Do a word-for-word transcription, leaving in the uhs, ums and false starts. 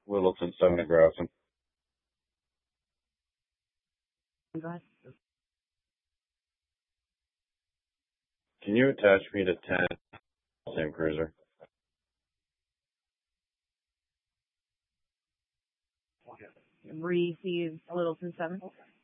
Littleton seven to Grafton. Go ahead. Can you attach me to ten same cruiser? Receive Littleton seven.